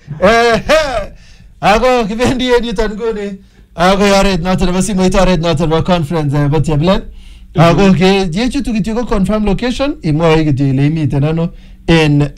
Ako kibendi editan nguni. Ako yoret noton nebo simoit oret noton nebo conference nebo Cheblet. Ako ke jechutu kityo ko confirm location imwoe kityo ile imiten ano en